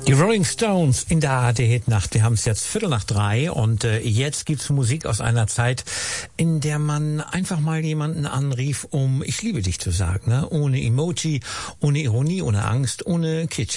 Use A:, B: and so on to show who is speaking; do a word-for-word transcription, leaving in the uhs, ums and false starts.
A: Die Rolling Stones in der A R D-Hitnacht. Wir haben es jetzt Viertel nach drei und äh, jetzt gibt's Musik aus einer Zeit, in der man einfach mal jemanden anrief, um "Ich liebe dich" zu sagen, ne? Ohne Emoji, ohne Ironie, ohne Angst, ohne Kitsch.